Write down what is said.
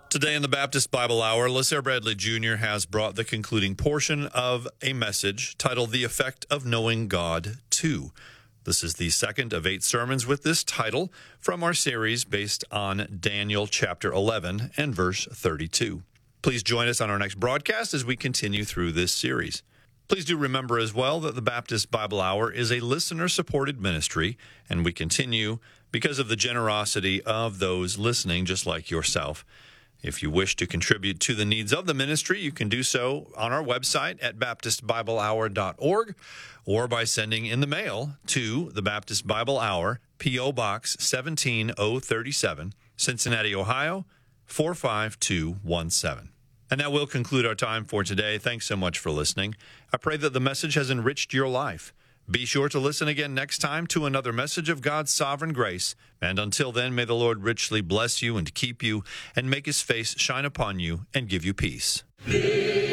Today in the Baptist Bible Hour, LaSare Bradley Jr. has brought the concluding portion of a message titled The Effect of Knowing God 2. This is the second of 8 sermons with this title from our series based on Daniel chapter 11 and verse 32. Please join us on our next broadcast as we continue through this series. Please do remember as well that the Baptist Bible Hour is a listener-supported ministry, and we continue because of the generosity of those listening, just like yourself. If you wish to contribute to the needs of the ministry, you can do so on our website at baptistbiblehour.org or by sending in the mail to the Baptist Bible Hour, P.O. Box 17037, Cincinnati, Ohio, 45217. And that will conclude our time for today. Thanks so much for listening. I pray that the message has enriched your life. Be sure to listen again next time to another message of God's sovereign grace. And until then, may the Lord richly bless you and keep you and make his face shine upon you and give you peace.